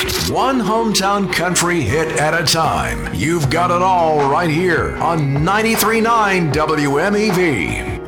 One hometown country hit at a time. You've got it all right here on 93.9 WMEV.